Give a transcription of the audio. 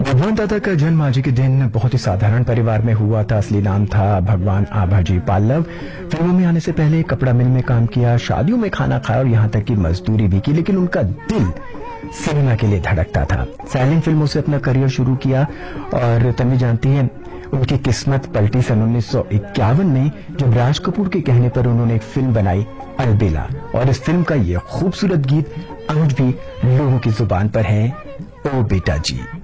भगवान दादा का जन्म आज के दिन बहुत ही साधारण परिवार में हुआ था। असली नाम था भगवान आभाजी पाल्लव। फिल्मों में आने से पहले कपड़ा मिल में काम किया, शादियों में खाना खाया और यहाँ तक कि मजदूरी भी की, लेकिन उनका दिल सिनेमा के लिए धड़कता था। साइलेंट फिल्मों से अपना करियर शुरू किया और तन्वी जानती है उनकी किस्मत पलटी सन 1951 में, जब राज कपूर के कहने पर उन्होंने एक फिल्म बनाई अलबेला, और इस फिल्म का ये खूबसूरत गीत आज भी लोगों की जुबान पर है, ओ बेटा जी।